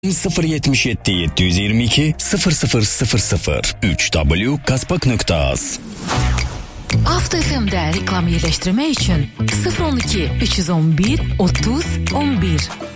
077 722 0000 3w.kaspak.az. Avto FM'də reklam yerləşdirmək üçün 012 311 30 11